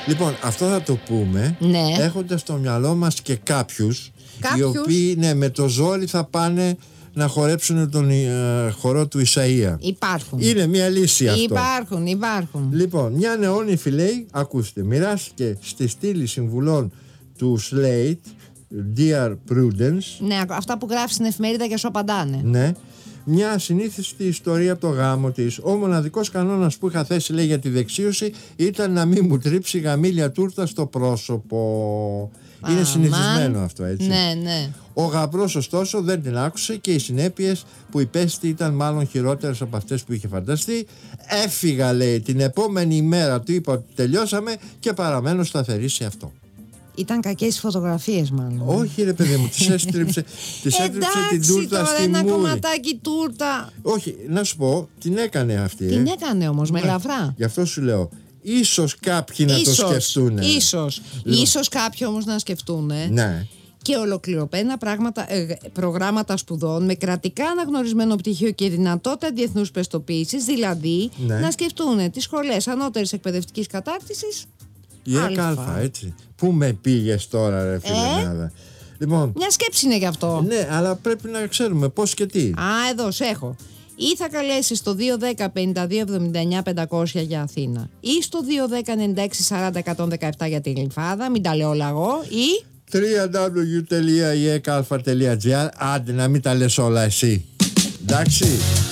Λοιπόν, αυτό θα το πούμε, Ναι. έχοντας στο μυαλό μας και κάποιους οι οποίοι με το ζόρι θα πάνε να χορέψουν τον χορό του Ισαΐα. Υπάρχουν. Είναι μια λύση αυτό. Υπάρχουν. Λοιπόν, μια νεόνυφη λέει, ακούστε, μοιράστηκε στη στήλη συμβουλών του Slate, Dear Prudence. Ναι, αυτά που γράφει στην εφημερίδα και σου απαντάνε. Ναι. Μια ασυνήθιστη ιστορία από το γάμο της. Ο μοναδικός κανόνας που είχα θέσει, λέει, για τη δεξίωση ήταν να μην μου τρίψει γαμήλια τούρτα στο πρόσωπο. Είναι συνηθισμένο αυτό, έτσι. Ναι. Ο γαμπρός ωστόσο δεν την άκουσε και οι συνέπειες που υπέστη ήταν μάλλον χειρότερες από αυτές που είχε φανταστεί. Έφυγα, λέει, την επόμενη ημέρα, του είπα ότι τελειώσαμε και παραμένω σταθερή σε αυτό. Ήταν κακές οι φωτογραφίες, μάλλον. Όχι, ρε παιδί μου, της έστριψε την τούρτα στη μούρη. Ένα κομματάκι τούρτα. Όχι, να σου πω, την έκανε αυτή. Την έκανε όμως με ελαφρά. Γι' αυτό σου λέω. Ίσως κάποιοι να το σκεφτούν. Ίσως κάποιοι όμως να σκεφτούν. Ναι. Και ολοκληρωμένα προγράμματα σπουδών με κρατικά αναγνωρισμένο πτυχίο και δυνατότητα διεθνούς πιστοποίησης, δηλαδή να σκεφτούν τις σχολές ανώτερης εκπαιδευτικής κατάρτισης. Η ΕΚΑΛΦΑ, έτσι. Πού με πήγες τώρα, ρε φίλε? Λοιπόν, μια σκέψη είναι γι' αυτό. Ναι, αλλά πρέπει να ξέρουμε πώς και τι. Εδώ σε έχω. Ή θα καλέσεις στο 210-52-79-500 για Αθήνα, ή στο 210-96-40-117 για τη Γλυφάδα, μην τα λέω όλα εγώ, ή www.ekalfa.gr. Άντε να μην τα λες όλα εσύ. Εντάξει.